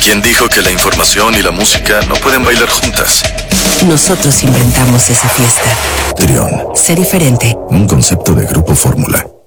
¿Quién dijo que la información y la música no pueden bailar juntas? Nosotros inventamos esa fiesta. Trión. Sé diferente. Un concepto de Grupo Fórmula.